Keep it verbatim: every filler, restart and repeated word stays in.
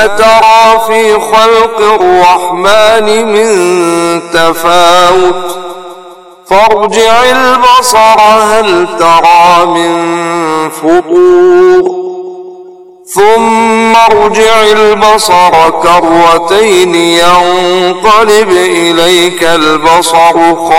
ما ترى في خلق الرحمن من تفاوت فارجع البصر هل ترى من فطور ثم ارجع البصر كرتين ينقلب إليك البصر